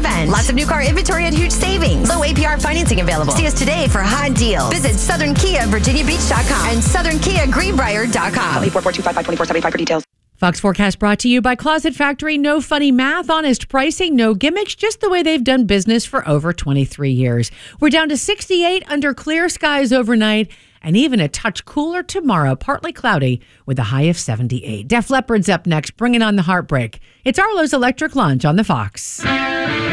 event. Lots of new car inventory at huge savings. Low APR financing available. See us today for hot deals. Visit Southern Kia VirginiaBeach.com and Southern Kia Greenbrier.com. 844-255-2475 for details. Fox Forecast brought to you by Closet Factory. No funny math, honest pricing, no gimmicks, just the way they've done business for over 23 years. We're down to 68 under clear skies overnight and even a touch cooler tomorrow, partly cloudy with a high of 78. Def Leppard's up next, bringing on the heartbreak. It's Arlo's Electric Lunch on the Fox.